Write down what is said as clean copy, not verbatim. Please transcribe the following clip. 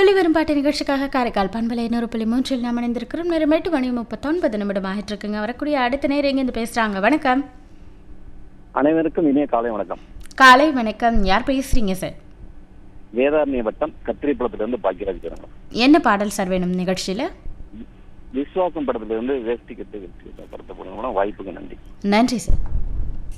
துள்ளி வரும் பாட்டு நிகழ்ச்சிக்காக காரைக்கால் பண்பலை 100.3 நாம் இணைந்திருக்கிறோம். நேரம் 8 மணி 39 நிமிடம் ஆகிட்டு இருக்குங்க. வரக்கூடிய அடுத்த நேரம் எங்கேருந்து பேசுறாங்க? வணக்கம். அனைவருக்கும் இனிய காலை வணக்கம். காலை வணக்கம். யார் பேசுறீங்க சார்? வேதாரண்ய வட்டம் கத்திரிப்பழத்திலிருந்து பாக்கியராஜ் பேசுறேன். என்ன பாடல் சார் வேணும் நிகழ்ச்சியில? விஸ்வாசம் படத்திலிருந்து வேஷ்டி கட்டு படத்தை போடுங்க. வாய்ப்புக்கு நன்றி. நன்றி சார்.